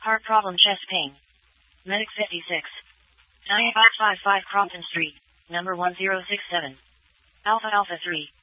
Heart problem, chest pain. Medic 56. 9555 Crompton Street, number 1067. Alpha Alpha 3.